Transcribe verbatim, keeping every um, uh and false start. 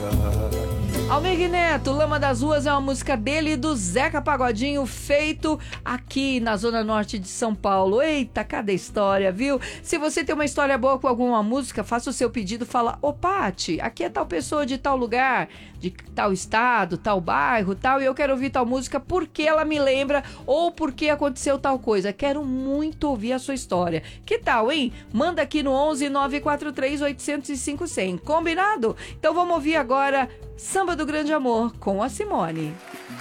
Almir Neto, Lama das Ruas é uma música dele e do Zeca Pagodinho, feito aqui na Zona Norte de São Paulo. Eita, cada história, viu? Se você tem uma história boa com alguma música, faça o seu pedido, fala: ô Pati, aqui é tal pessoa de tal lugar, de tal estado, tal bairro, tal, e eu quero ouvir tal música porque ela me lembra ou porque aconteceu tal coisa. Quero muito ouvir a sua história. Que tal, hein? Manda aqui no onze nove quatro três oito zero cinco zero zero. Combinado? Então vamos ouvir agora Samba do Grande Amor com a Simone.